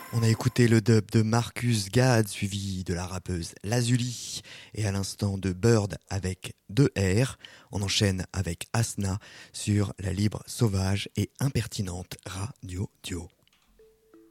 On a écouté le dub de Marcus Gad, suivi de la rappeuse Lazuli, et à l'instant de Bird avec 2R. On enchaîne avec Asna sur la libre, sauvage et impertinente Radio Dio.